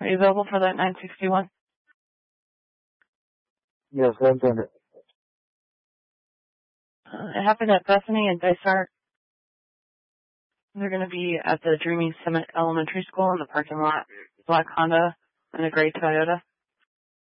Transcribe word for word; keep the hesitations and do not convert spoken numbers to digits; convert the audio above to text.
Are you available for that nine sixty-one? Yes, go ahead and send it. Uh, it happened at Bethany and Dysart. They're going to be at the Dreamy Summit Elementary School in the parking lot. Black Honda and a gray Toyota.